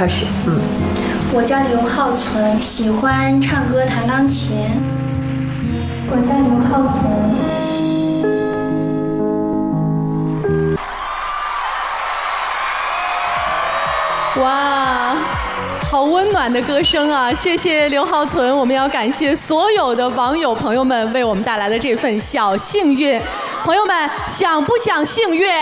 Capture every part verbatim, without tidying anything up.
开始。嗯， 我叫刘浩存，喜欢唱歌、弹钢琴。 我叫刘浩存。 哇，好温暖的歌声啊！谢谢刘浩存，我们要感谢所有的网友朋友们为我们带来的这份小幸运。朋友们，想不想幸运？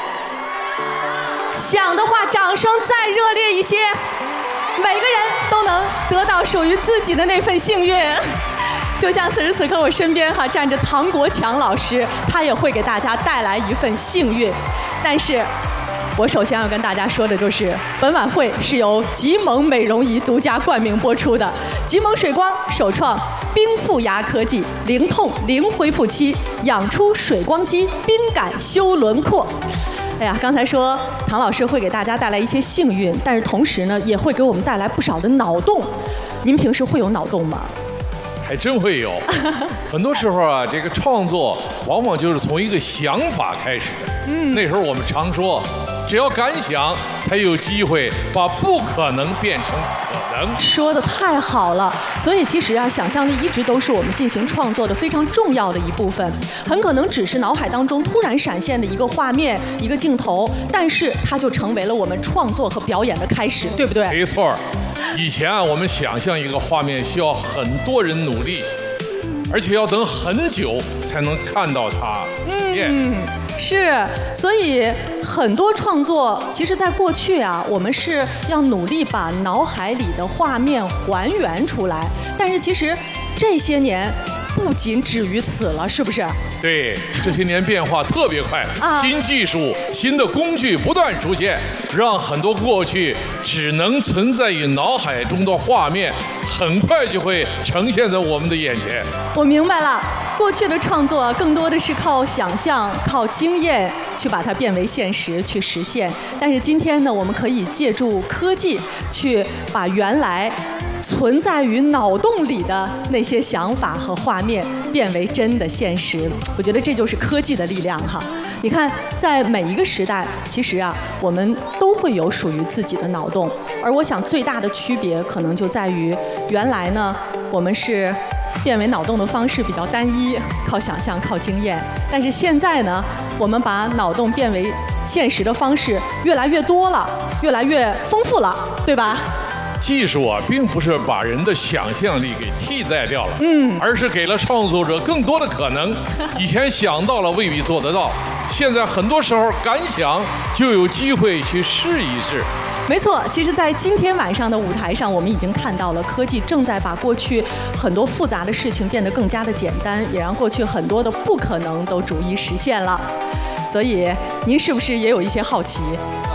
想的话，掌声再热烈一些，每个人都能得到属于自己的那份幸运。就像此时此刻我身边哈站着唐国强老师，他也会给大家带来一份幸运。但是我首先要跟大家说的就是，本晚会是由吉蒙美容仪独家冠名播出的。吉蒙水光首创冰负压科技，零痛零恢复期，养出水光肌，冰感修轮廓。哎呀，刚才说唐老师会给大家带来一些幸运，但是同时呢，也会给我们带来不少的脑洞。您平时会有脑洞吗？ 还真会有。很多时候啊，这个创作往往就是从一个想法开始的。嗯，那时候我们常说，只要敢想，才有机会把不可能变成可能。 说得太好了。所以其实啊，想象力一直都是我们进行创作的非常重要的一部分。很可能只是脑海当中突然闪现的一个画面、一个镜头，但是它就成为了我们创作和表演的开始，对不对？ 没错。以前啊，我们想象一个画面需要很多人努力，而且要等很久才能看到它体现。 嗯，是，所以很多创作，其实在过去啊，我们是要努力把脑海里的画面还原出来，但是其实这些年不仅止于此了，是不是？ 对，这些年变化特别快，啊、新技术、新的工具不断出现，让很多过去只能存在于脑海中的画面，很快就会呈现在我们的眼前。 我明白了，过去的创作更多的是靠想象、靠经验去把它变为现实，去实现。但是今天呢，我们可以借助科技，去把原来存在于脑洞里的那些想法和画面变为真的现实。我觉得这就是科技的力量哈。你看，在每一个时代，其实啊，我们都会有属于自己的脑洞。而我想最大的区别可能就在于，原来呢，我们是变为脑洞的方式比较单一，靠想象、靠经验。但是现在呢，我们把脑洞变为现实的方式越来越多了，越来越丰富了，对吧？ 技术啊，并不是把人的想象力给替代掉了，嗯，而是给了创作者更多的可能。以前想到了未必做得到，现在很多时候敢想就有机会去试一试。 没错，其实在今天晚上的舞台上，我们已经看到了科技正在把过去很多复杂的事情变得更加的简单，也让过去很多的不可能都逐一实现了。所以您是不是也有一些好奇？